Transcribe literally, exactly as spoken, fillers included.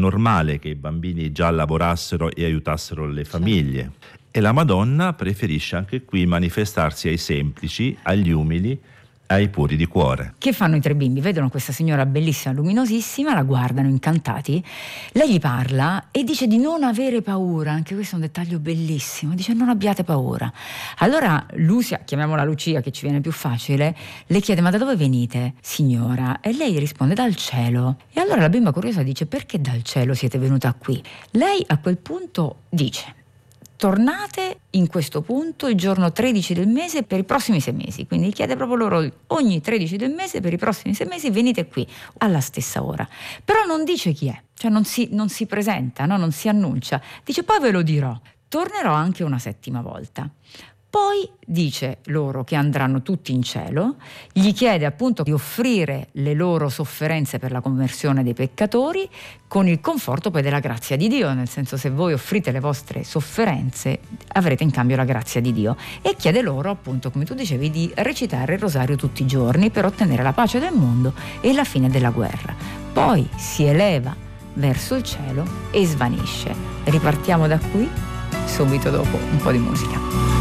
normale che i bambini già lavorassero e aiutassero le famiglie. E la Madonna preferisce anche qui manifestarsi ai semplici, agli umili, ai puri di cuore. Che fanno i tre bimbi? Vedono questa signora bellissima, luminosissima, la guardano incantati, lei gli parla e dice di non avere paura, anche questo è un dettaglio bellissimo, dice non abbiate paura. Allora Lucia, chiamiamola Lucia che ci viene più facile, le chiede ma da dove venite signora? E lei risponde dal cielo. E allora la bimba curiosa dice perché dal cielo siete venuta qui? Lei a quel punto dice tornate in questo punto il giorno tredici del mese per i prossimi sei mesi, quindi chiede proprio loro ogni tredici del mese per i prossimi sei mesi venite qui alla stessa ora, però non dice chi è, cioè non si, non si presenta, no? Non si annuncia, dice poi ve lo dirò, tornerò anche una settima volta. Poi dice loro che andranno tutti in cielo, gli chiede appunto di offrire le loro sofferenze per la conversione dei peccatori con il conforto poi della grazia di Dio, nel senso se voi offrite le vostre sofferenze avrete in cambio la grazia di Dio, e chiede loro appunto, come tu dicevi, di recitare il rosario tutti i giorni per ottenere la pace del mondo e la fine della guerra. Poi si eleva verso il cielo e svanisce. Ripartiamo da qui subito dopo un po' di musica.